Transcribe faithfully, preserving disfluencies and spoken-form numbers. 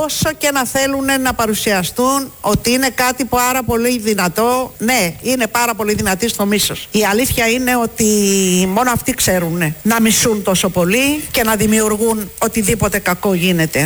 όσο και να θέλουν να παρουσιαστούν ότι είναι κάτι πάρα πολύ δυνατό, ναι, είναι πάρα πολύ δυνατοί στο μίσος. Η αλήθεια είναι ότι μόνο αυτοί ξέρουν να μισούν τόσο πολύ και να δημιουργούν οτιδήποτε κακό γίνεται.